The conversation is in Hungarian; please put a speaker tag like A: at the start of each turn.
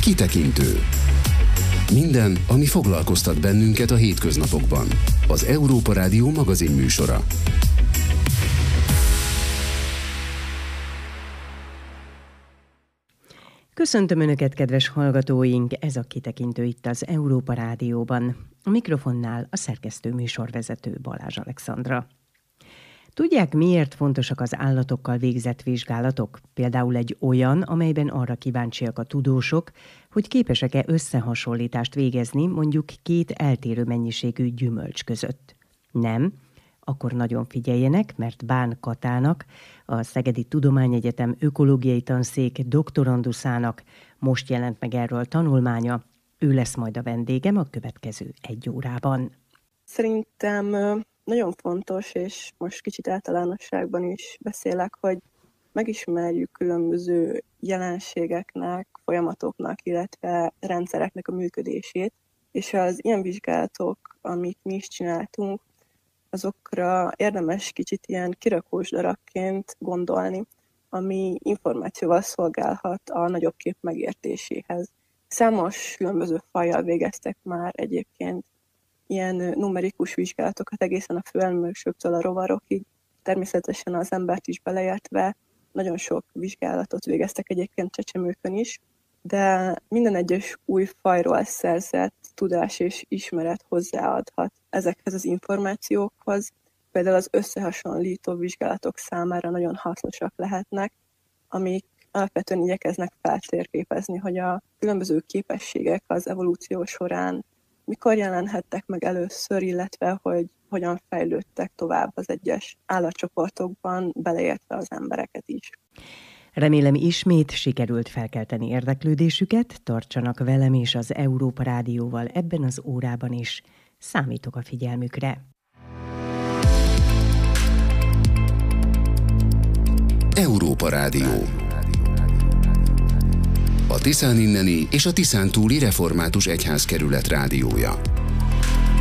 A: Kitekintő. Minden, ami foglalkoztat bennünket a hétköznapokban. Az Európa Rádió magazinműsora.
B: Köszöntöm Önöket, kedves hallgatóink! Ez a Kitekintő itt az Európa Rádióban. A mikrofonnál a szerkesztő műsorvezető Balázs Alexandra. Tudják, miért fontosak az állatokkal végzett vizsgálatok? Például egy olyan, amelyben arra kíváncsiak a tudósok, hogy képesek-e összehasonlítást végezni mondjuk két eltérő mennyiségű gyümölcs között. Nem? Akkor nagyon figyeljenek, mert Bán Katának, a Szegedi Tudományegyetem ökológiai tanszék doktoranduszának most jelent meg erről tanulmánya. Ő lesz majd a vendégem a következő 1 órában.
C: Szerintem nagyon fontos, és most kicsit általánosságban is beszélek, hogy megismerjük különböző jelenségeknek, folyamatoknak, illetve rendszereknek a működését, és az ilyen vizsgálatok, amit mi is csináltunk, azokra érdemes kicsit ilyen kirakós darabként gondolni, ami információval szolgálhat a nagyobb kép megértéséhez. Számos különböző fajjal végeztek már egyébként ilyen numerikus vizsgálatokat egészen a főemlősöktől a rovarokig, természetesen az embert is beleértve, nagyon sok vizsgálatot végeztek egyébként csecsemőkön is, de minden egyes új fajról szerzett tudás és ismeret hozzáadhat ezekhez az információkhoz. Például az összehasonlító vizsgálatok számára nagyon hasznosak lehetnek, amik alapvetően igyekeznek feltérképezni, hogy a különböző képességek az evolúció során mikor jelenhettek meg először, illetve hogy hogyan fejlődtek tovább az egyes állatcsoportokban, beleértve az embereket is.
B: Remélem ismét sikerült felkelteni érdeklődésüket, tartsanak velem és az Európa Rádióval ebben az órában is. Számítok a figyelmükre.
A: Európa Rádió. A Tiszán inneni és a Tiszántúli Református Egyházkerület rádiója.